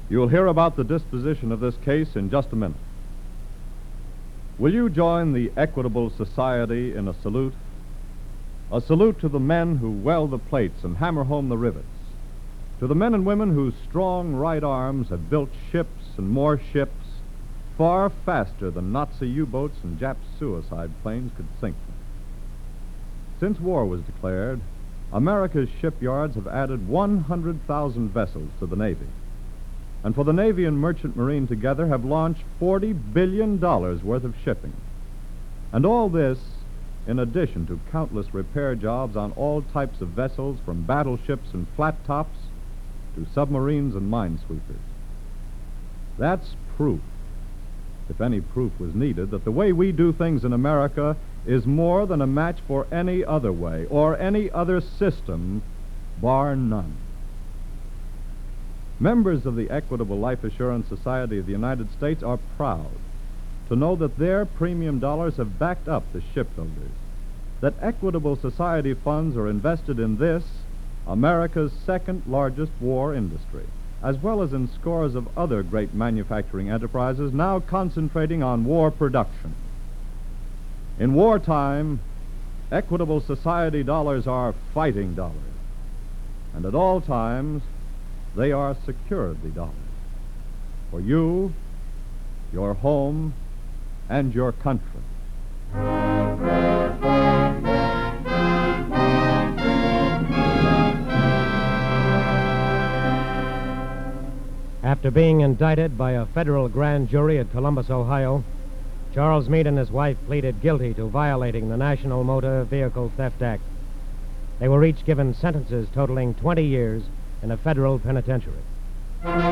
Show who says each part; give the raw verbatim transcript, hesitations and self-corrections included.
Speaker 1: You'll hear about the disposition of this case in just a minute. Will you join the Equitable Society in a salute? A salute to the men who weld the plates and hammer home the rivets, to the men and women whose strong right arms have built ships and more ships far faster than Nazi U-boats and Jap suicide planes could sink them. Since war was declared, America's shipyards have added one hundred thousand vessels to the Navy, and for the Navy and Merchant Marine together have launched forty billion dollars worth of shipping. And all this in addition to countless repair jobs on all types of vessels, from battleships and flat tops to submarines and minesweepers. That's proof, if any proof was needed, that the way we do things in America is more than a match for any other way or any other system, bar none. Members of the Equitable Life Assurance Society of the United States are proud to know that their premium dollars have backed up the shipbuilders, that Equitable Society funds are invested in this, America's second largest war industry, as well as in scores of other great manufacturing enterprises now concentrating on war production. In wartime, Equitable Society dollars are fighting dollars, and at all times, they are security dollars for you, your home, and your country.
Speaker 2: After being indicted by a federal grand jury at Columbus, Ohio, Charles Meade and his wife pleaded guilty to violating the National Motor Vehicle Theft Act. They were each given sentences totaling twenty years in a federal penitentiary.